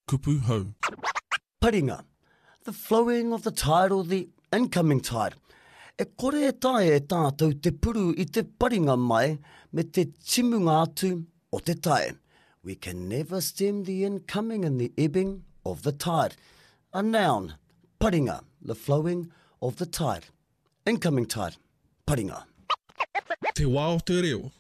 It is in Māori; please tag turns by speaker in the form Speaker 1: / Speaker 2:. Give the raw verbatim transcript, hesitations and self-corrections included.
Speaker 1: kupu hau.
Speaker 2: Paringa, the flowing of the tide or the incoming tide. E kore e tae e tātou te puru i te paringa mai me te timunga atu o te tae. We can never stem the incoming and the ebbing of the tide. A noun, paringa, the flowing of the tide. Incoming tide, paringa.
Speaker 1: Te wā o te reo.